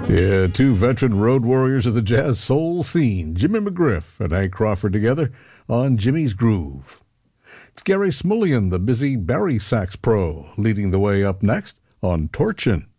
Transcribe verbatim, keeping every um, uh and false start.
Yeah, two veteran road warriors of the jazz soul scene, Jimmy McGriff and Hank Crawford together on Jimmy's Groove. It's Gary Smullian, the busy Barry sax pro, leading the way up next on Torchin'.